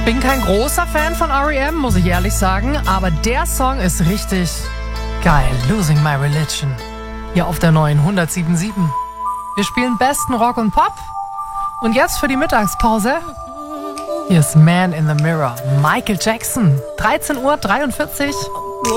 Bin kein großer Fan von R.E.M., muss ich ehrlich sagen, aber der Song ist richtig geil. Losing My Religion. Hier auf der neuen 107.7. Wir spielen besten Rock und Pop. Und jetzt für die Mittagspause. Hier ist Man in the Mirror. Michael Jackson. 13:43 Uhr.